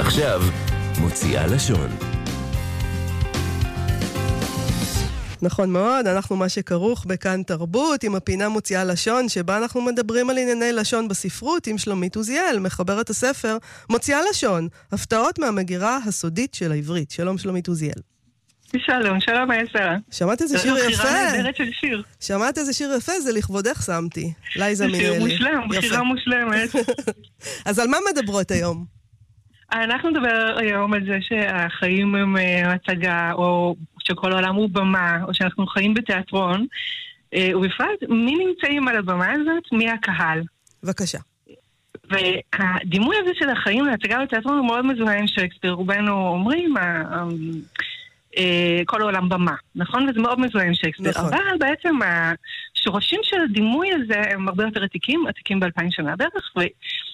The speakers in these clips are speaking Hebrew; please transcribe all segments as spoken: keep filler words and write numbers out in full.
ועכשיו, מוציאה לשון. נכון מאוד, אנחנו מה שכרוך בכאן תרבות, עם הפינה מוציאה לשון, שבה אנחנו מדברים על ענייני לשון בספרות, עם שלומית עוזיאל, מחברת הספר מוציאה לשון, הפתעות מהמגירה הסודית של העברית. שלום שלומית עוזיאל. שלום, שלום עשרה. שמעת איזה שיר יפה? בחירה נהדרת של שיר. שמעת איזה שיר יפה? זה לכבודך שמתי. לייזה מינלי. שיר מושלם, בחירה מושלמת. אז על מה מדברות היום? אנחנו נדבר היום על זה שהחיים הם הצגה, או שכל העולם הוא במה, או שאנחנו חיים בתיאטרון, ובפרט, מי נמצאים על הבמה הזאת? מי הקהל? בבקשה. והדימוי הזה של החיים להצגה בתיאטרון הוא מאוד מזוהה עם שייקספיר. רובנו אומרים, כל העולם במה, נכון? וזה מאוד מזוהה עם שייקספיר. נכון. אבל בעצם השורשים של הדימוי הזה הם הרבה יותר עתיקים, עתיקים באלפיים שנה בערך, ו...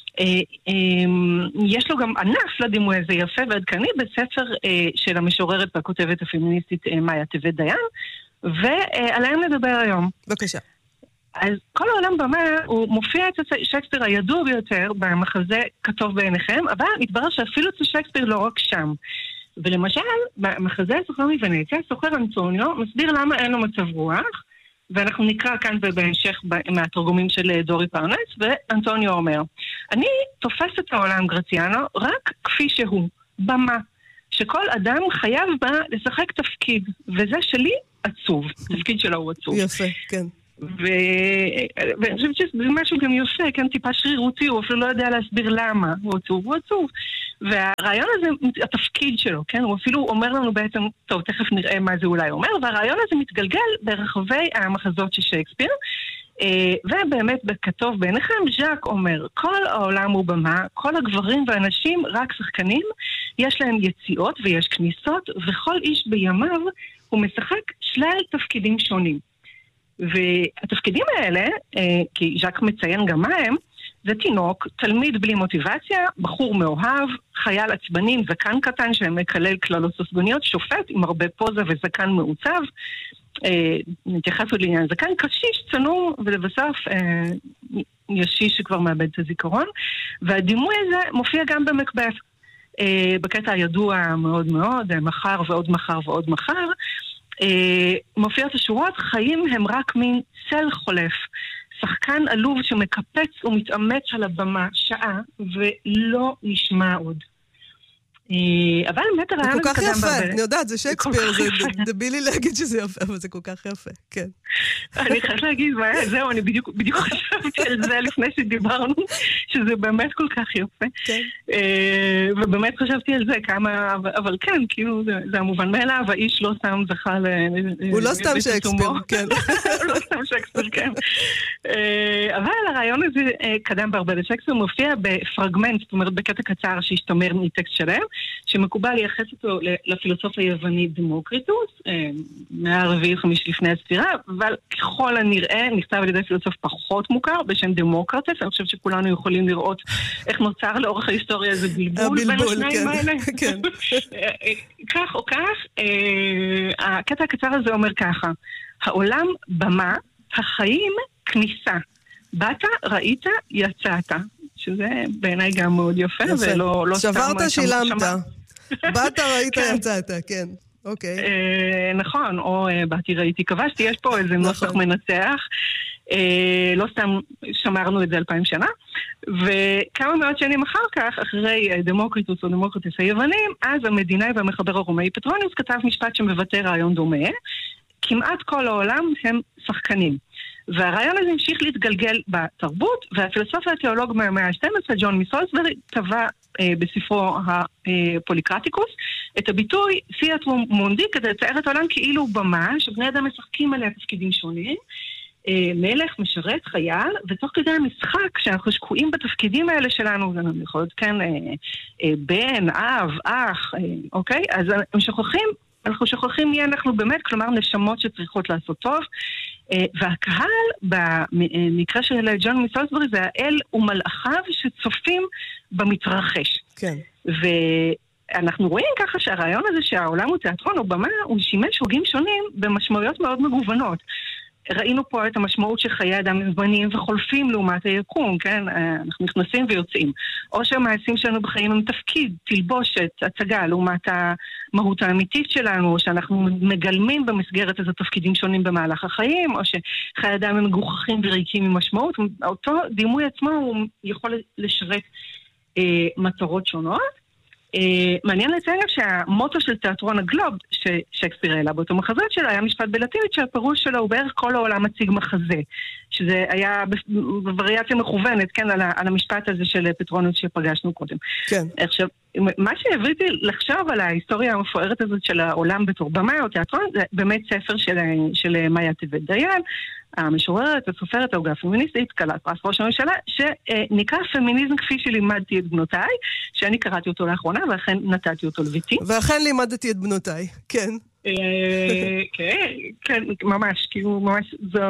יש לו גם ענף לדימוי הזה יפה ועדכני בספר של המשוררת והכותבת הפמיניסטית מאיה טבת דיין, ועליהם נדבר היום. בבקשה. אז כל העולם במה הוא מופיע אצל שייקספיר הידוע ביותר במחזה כתוב בעיניכם, אבל מתברר שאפילו אצל שייקספיר לא רק שם. ולמשל, במחזה הסוחר מוונציה, הסוחר אנטוניו מסביר למה אין לו מצב רוח, ואנחנו נקרא כאן בהמשך מהתרגומים של דורי פרנס, ואנטוניו אומר, אני תופס את העולם גרציאנו רק כפי שהוא, במה, שכל אדם חייב בה לשחק תפקיד, וזה שלי עצוב, תפקיד שלו הוא עצוב. יפה, כן. ואני חושבת שזה משהו גם יפה, כן, טיפה שרירותי, הוא אפילו לא יודע להסביר למה הוא עצוב, הוא עצוב. והרעיון הזה, התפקיד שלו, כן, הוא אפילו אומר לנו בעצם, טוב, תכף נראה מה זה אולי אומר, והרעיון הזה מתגלגל ברחבי המחזות של שייקספיר, ובאמת בכתוב בעיניכם, ז'אק אומר, כל העולם הוא במה, כל הגברים והנשים רק שחקנים, יש להם יציאות ויש כניסות, וכל איש בימיו הוא משחק שלל תפקידים שונים. והתפקידים האלה, כי ז'אק מציין גם מה הם, זה תינוק, תלמיד בלי מוטיבציה, בחור מאוהב, חייל עצבני, זקן קטן שמקלל כללות סוסגוניות, שופט עם הרבה פוזה וזקן מעוצב, אה, נתייחס עוד לעניין זקן, קשיש, צנום, ולבסוף אה, ישיש שכבר מאבד את הזיכרון, והדימוי הזה מופיע גם במקבץ, אה, בקטע הידוע מאוד מאוד, מחר ועוד מחר ועוד מחר, אה, מופיע את השורות, חיים הם רק מין צל חולף, שחקן עלוב שמקפץ ומתאמץ על הבמה שעה ולא נשמע עוד. אבל באמת הרעיון זה כל כך יפה, אני יודעת, זה שייקספיר, זה דבילי להגיד שזה יפה, אבל זה כל כך יפה, כן. אני חייבת להגיד, זהו, אני בדיוק חשבתי על זה לפני שדיברנו, שזה באמת כל כך יפה. ובאמת חשבתי על זה כמה, אבל כן, כאילו, זה המובן מאליו, האיש לא סתם זכה ל... הוא לא סתם שייקספיר, כן. הוא לא סתם שייקספיר, כן. אבל הרעיון הזה קדם בהרבה לשייקספיר, מופיע בפרגמנט, זאת אומרת, בקטע קצר שהשתמר מטקסט שלהם, שמקובל לייחס אותו לפילוסוף היווני דמוקריטוס, מהרביעי חמישי לפני הספירה, אבל ככל הנראה נכתב על ידי פילוסוף פחות מוכר, בשם דמוקרטס. אני חושבת שכולנו יכולים לראות איך נוצר לאורך ההיסטוריה איזה בלבול בין השניים האלה. כך או כך, הקטע הקצר הזה אומר ככה, העולם במה, החיים כניסה. באת, ראית, יצאת. שזה בעיניי גם מאוד יפה, ולא לא שברת, שילמת. באת, ראית, יצאת, כן. אוקיי. נכון, או באתי, ראיתי, כבשתי, יש פה איזה נוסח מנצח. לא סתם שמרנו את זה אלפיים שנה. וכמה מאות שנים אחר כך, אחרי דמוקריטוס או דמוקריטוס היוונים, אז המדינאי והמחבר הרומאי פטרוניוס כתב משפט שמבטא רעיון דומה. כמעט כל העולם הם שחקנים. והרעיון הזה המשיך להתגלגל בתרבות, והפילוסוף והתיאולוג מהמאה ה-שתים עשרה, ג'ון מסולסברי, טבע אה, בספרו הפוליקרטיקוס, את הביטוי תיאטרו מונדי, כדי לצייר את העולם כאילו במה, שבני אדם משחקים עליה תפקידים שונים, אה, מלך, משרת, חייל, ותוך כדי המשחק, כשאנחנו שקועים בתפקידים האלה שלנו, זה יכול להיות, כן, אה, אה, בן, אב, אח, אה, אוקיי? אז הם שוכחים, אנחנו שוכחים מי אנחנו באמת, כלומר נשמות שצריכות לעשות טוב, והקהל במקרה של ג'ון מסולסברי זה האל ומלאכיו שצופים במתרחש. כן. ואנחנו רואים ככה שהרעיון הזה שהעולם הוא תיאטרון או במה, הוא שימש הוגים שונים במשמעויות מאוד מגוונות. ראינו פה את המשמעות שחיי אדם זמניים וחולפים לעומת היקום, כן? אנחנו נכנסים ויוצאים. או שהמעשים שלנו בחיים הם תפקיד, תלבושת, הצגה, לעומת המהות האמיתית שלנו, או שאנחנו מגלמים במסגרת איזה תפקידים שונים במהלך החיים, או שחיי אדם הם מגוחכים וריקים עם משמעות. אותו דימוי עצמו הוא יכול לשרת אה, מטרות שונות. Uh, מעניין לציין שהמוטו של תיאטרון הגלוב ששייקספיר העלה באותו מחזה שלו היה משפט בלטינית שהפירוש שלו הוא בערך כל העולם מציג מחזה, שזה היה בווריאציה מכוונת, כן, על, ה, על המשפט הזה של פטרונוס שפגשנו קודם. כן. עכשיו, מה שהבאתי לחשוב על ההיסטוריה המפוארת הזאת של העולם בתור במה או תיאטרון, זה באמת ספר של, של מאיה טבת דיין, המשוררת, הסופרת, ההוגה הפמיניסטית, כלת פרס ראש הממשלה, שנקרא פמיניזם כפי שלימדתי את בנותיי, שאני קראתי אותו לאחרונה, ואכן נתתי אותו לביתי. ואכן לימדתי את בנותיי, כן. כן, כן, ממש, כאילו ממש זו...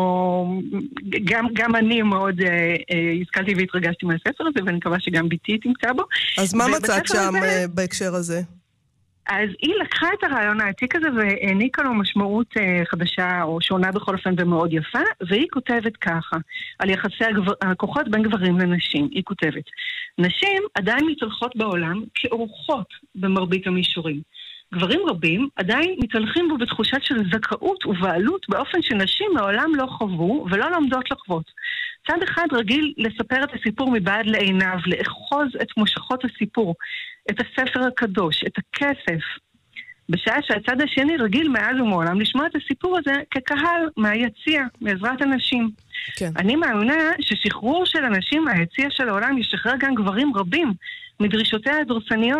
גם אני מאוד השכלתי והתרגשתי מהספר הזה, ואני מקווה שגם ביתי תמצא בו. אז מה מצאת שם בהקשר הזה? אז היא לקחה את הרעיון העתיק הזה והעניקה לו משמעות חדשה או שונה בכל אופן ומאוד יפה, והיא כותבת ככה, על יחסי הגבר... הכוחות בין גברים לנשים. היא כותבת, נשים עדיין מתהלכות בעולם כאורחות במרבית המישורים. גברים רבים עדיין מתהלכים בו בתחושת של זכאות ובעלות באופן שנשים מעולם לא חוו ולא לומדות לחוות. צד אחד רגיל לספר את הסיפור מבעד לעיניו, לאחוז את מושכות הסיפור, את הספר הקדוש, את הכסף. בשעה שהצד השני רגיל מאז ומעולם לשמוע את הסיפור הזה כקהל מהיציע, מעזרת אנשים. כן. אני מאמינה ששחרור של אנשים מהיציע של העולם ישחרר גם גברים רבים מדרישותיה הדורסניות